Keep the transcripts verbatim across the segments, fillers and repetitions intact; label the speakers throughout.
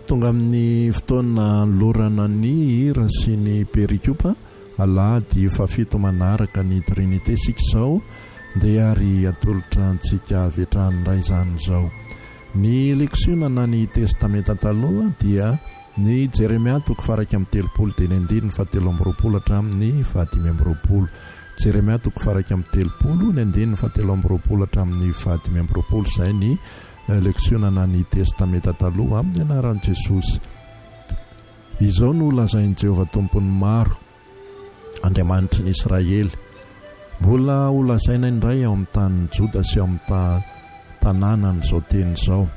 Speaker 1: tonga amin'ny fotoana lorana ny hira sy ny perikopa alady efa fito manaraka ny trinité sika izao dia ary atolotra antsika vetrany ray izany izao. Ny leksiona na ny testamenta taloha dia ny Jeremia toko faraka amin'ny telopolo dia ny andiny fahatelo amby roapolo hatramin'ny fahadimy amby roapolo. Jeremia toko faraka amin'ny telopolo ny andiny fahatelo amby roapolo hatramin'ny fahadimy amby roapolo. Izay ny leksiona na ny testamenta taloha amin'ny anaran'i Jesosy. Izao no lazain'i Jehovah tompony maro, Andriamanitry ny Israely. Mbola ho lazaina indray ao amin'ny tanin'i Joda sy ao amin'ny ta, tanànany izao teny izao.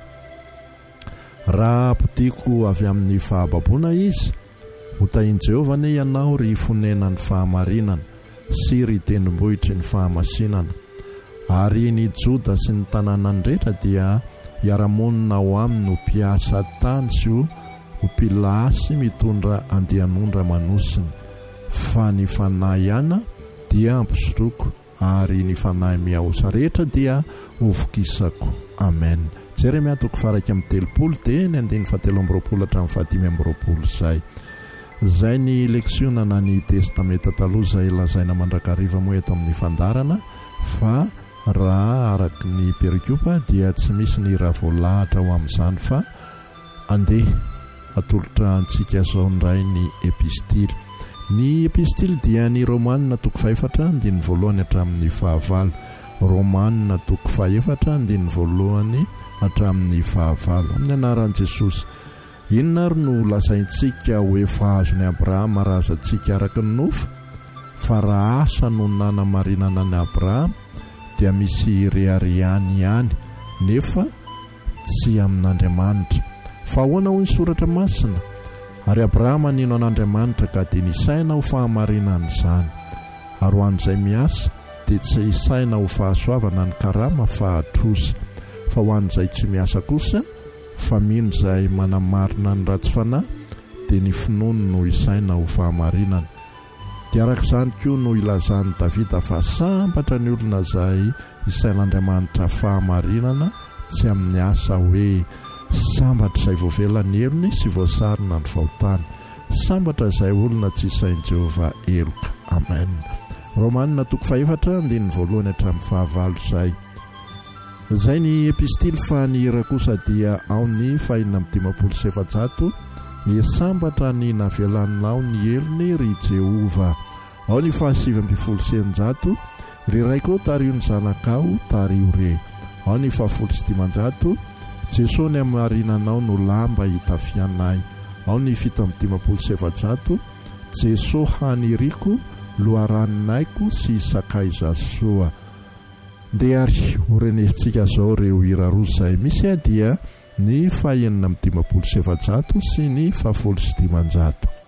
Speaker 1: Raha ampidiko avy amin'ny fahababoana izy, hotahin'i Jehovah ne ianao ry fonenany fahamarinana sy ry tendrombohitry ny fahamasinana. Ary ny Joda sy ny tanànany rehetra dia hiara-monina ho aminy no mpiasa tany sy ho mpilasy mitondra andianondra manosiny. Fa ny fanahy ihany dia ampisoroko, ary ny fanahy miaosa rehetra dia hovokisako. Amen. Jeremia toko faraka amin'ny telopolo dia ny andiny fahatelo amby roapolo hatramin'ny fahadimy amby roapolo. Izay izay ny leksiona na ny testamenta taloha izay lazaina mandrakariva moa eto amin'ny fandarana. Fa raha araky ny perikopa dia tsy misy ny raha voalahatra ho amin'izany, fa andeha atolotra antsika izao indray ny epistily. Ny epistily dia ny Romanina toko fahaefatra andiny voalohany hatramin'ny fahavalo. Romanina toko fahaefatra andiny voalohany hatramin'ny fahavalo. Amin'ny anaran'i Jesosy. Inona ary no lazaintsika ho efa azony Abrahama razantsika araka ny nofo? Fa raha asa no nanamarinana ny Abrahama dia misy reharehany ihany, nefa tsy amin'Andriamanitra. Fa ahoana hoy ny soratra masina? Ary Abrahama nino an'Andriamanitra ka dia nisaina ho fahamarinana izany. Ary ho an'izay miasa dia tsy isaina ho fahasoavana ny karama fa atrosa. Fa ho an'izay tsy miasa kosa, fa mino izay manamarina ny ratsy fanahy dia ny finoany no isaina ho fahamarinana. Dia araka izany koa no ilazan'i Davida fa sambatra ny olona izay isain'Andriamanitra fahamarinana, tsy amin'ny asa hoe sambatra izay voavelany elony sy voasarina ny fahotany. Sambatra izay olona tsy isain'i Jehovah eloka. Amen. Romanina toko fahaefatra andiny voalohany hatramin'ny fahavalo. Izay izay ny epistily. Fa ny hira kosa dia ao ny fahinina amin'ny dimampolo sy efajato. Sambatra ny navelanao ny elony ry Jehovah. Ao ny fahasivy amby folo sy eninjato. Ry raiko tario ny zanakao tario re. Ao ny fahafolo sy dimanjato. Jesosy ny amarinanao no lamba hitafianay. Ao ny fito amby dimampolo sy efajato. Jesosy haniriko loharaninaiko sy sakay zasoa. Dia ary horenesintsika zao reo hira roa izay misy dia ny fahenina amin'ny dimampolo sy efajato sy ny fahafolo sy dimanjato.